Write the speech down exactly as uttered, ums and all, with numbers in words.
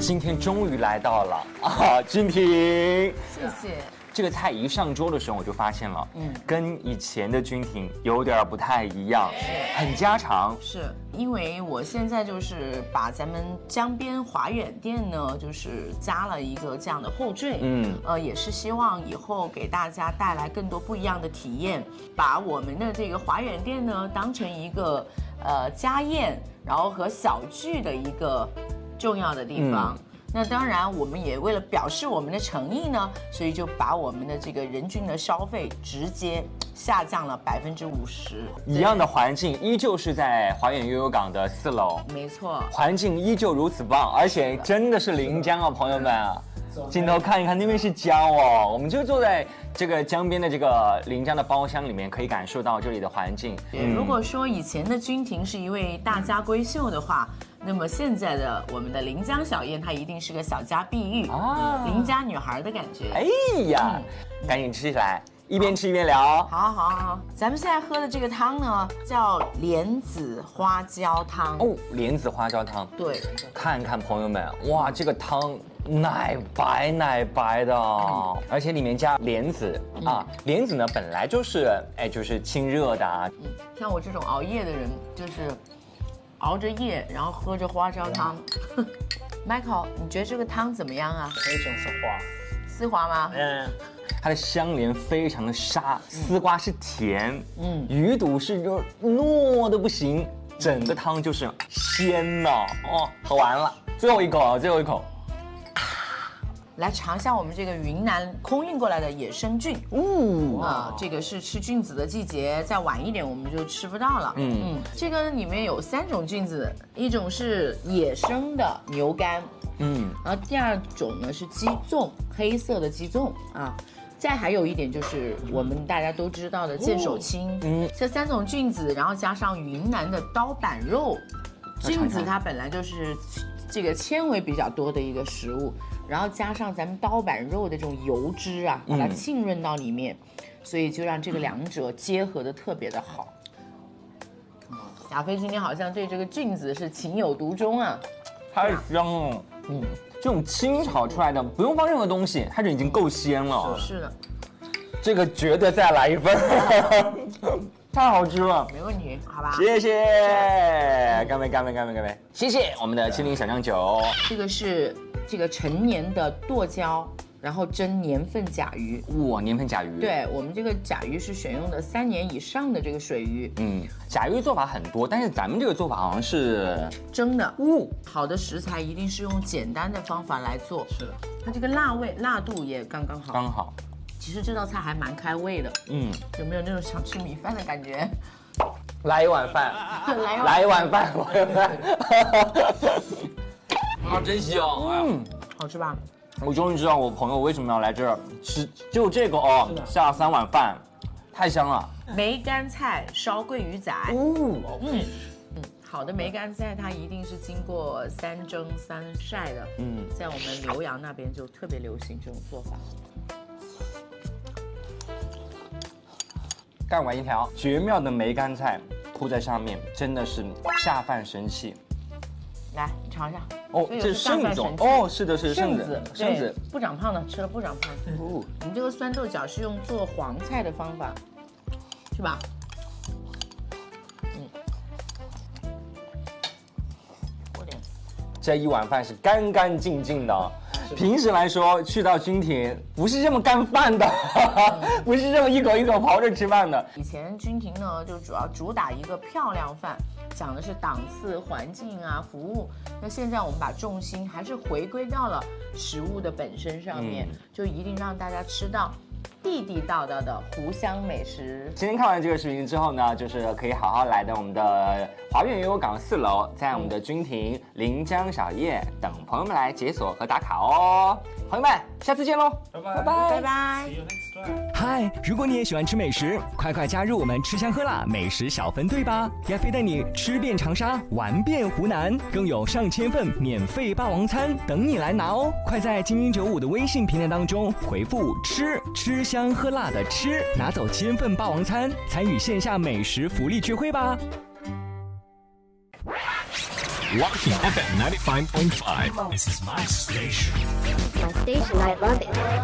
今天终于来到了啊，君婷， 谢谢。 这个菜一上桌的时候，我就发现了，嗯，跟以前的君婷有点不太一样， 是很家常。 是因为我现在就是把咱们江边华远店呢，就是加了一个这样的后缀，嗯，呃，也是希望以后给大家带来更多不一样的体验，把我们的这个华远店呢当成一个呃家宴，然后和小聚的一个重要的地方。嗯，那当然，我们也为了表示我们的诚意呢，所以就把我们的这个人均的消费直接下降了百分之五十。 一样的环境，依旧是在华远悠悠港的四楼。 没错， 环境依旧如此棒，而且真的是临江啊，朋友们啊！镜头看一看，那边是江哦，我们就坐在这个江边的这个临江的包厢里面，可以感受到这里的环境。 嗯、如果说以前的君婷是一位大家闺秀的话，那么现在的我们的临江小燕，她一定是个小家碧玉啊，邻家女孩的感觉。 哎呀，嗯、赶紧吃起来，一边吃一边聊。 好好好，咱们现在喝的这个汤呢，叫莲子花椒汤。 哦，莲子花椒汤。 对， 看看朋友们，哇，这个汤奶白奶白的，嗯、而且里面加莲子、嗯、啊，莲子呢本来就是哎就是清热的啊。 嗯，像我这种熬夜的人，就是。熬着夜，然后喝着花椒汤。Michael， 你觉得这个汤怎么样啊？ 非常丝滑。 丝滑吗？ 嗯。 它的香莲非常的沙，丝瓜是甜，嗯，鱼肚是就糯的不行，整个汤就是鲜呐。哦，喝完了，最后一口啊，最后一口。 来尝一下我们这个云南空运过来的野生菌，哦，啊，这个是吃菌子的季节，再晚一点我们就吃不到了。嗯嗯，这个里面有三种菌子，一种是野生的牛肝，嗯，然后第二种呢是鸡枞，黑色的鸡枞啊，再还有一点就是我们大家都知道的剑手青，嗯，这三种菌子，然后加上云南的刀板肉，菌子它本来就是这个纤维比较多的一个食物。然后加上咱们刀板肉的这种油脂啊，把它浸润到里面，嗯、所以就让这个两者结合的特别的好。小飞今天好像对这个菌子是情有独钟啊， 太香了。嗯，这种清炒出来的不用放任何东西，它就已经够鲜了。 是的， 这个绝对再来一份，太好吃了。 没问题，好吧？ 谢谢，干杯干杯干杯干杯！谢谢我们的青柠小酿酒。 这个是。这个陈年的剁椒，然后蒸年份甲鱼。 哇，年份甲鱼。 对，我们这个甲鱼是选用的三年以上的这个水鱼。 嗯，甲鱼做法很多，但是咱们这个做法好像是蒸的。哦，好的食材一定是用简单的方法来做。 是， 它这个辣味辣度也刚刚好。 刚好。 其实这道菜还蛮开胃的。嗯，有没有那种想吃米饭的感觉？ 来一碗饭， 来一碗来一碗饭，朋友们。 啊，真香！嗯， 好吃吧？ 我终于知道我朋友为什么要来这儿吃，就这个哦，下三碗饭，太香了。 梅干菜烧桂鱼仔。哦，嗯嗯，好的梅干菜它一定是经过三蒸三晒的。嗯，在我们浏阳那边就特别流行这种做法。 干完一条绝妙的梅干菜铺在上面，真的是下饭神器。 来，你尝一下。 哦，这是圣子哦，是的，是圣子， 圣子不长胖的，吃了不长胖。哦，我们这个酸豆角是用做黄菜的方法，是吧？嗯，过点。 这一碗饭是干干净净的。平时来说，去到君婷不是这么干饭的，不是这么一口一口刨着吃饭的。 以前君婷呢，就主要主打一个漂亮饭。讲的是档次、环境啊、服务。那现在我们把重心还是回归到了食物的本身上面，嗯、就一定让大家吃到地地道道的湖湘美食。 今天看完这个视频之后呢，就是可以好好来的我们的华远悠悠港四楼，在我们的君婷临江小夜等朋友们来解锁和打卡哦。朋友们，下次见喽， 拜拜拜拜拜拜。 嗨，如果你也喜欢吃美食，快快加入我们吃香喝辣美食小分队吧！亚飞带你吃遍长沙，玩遍湖南，更有上千份免费霸王餐等你来拿哦！快在精英九五的微信平台当中回复“吃”，吃香喝辣的吃，拿走千份霸王餐，参与线下美食福利聚会吧！ Lucky F M ninety-five point five. This is my station. My station, I love it.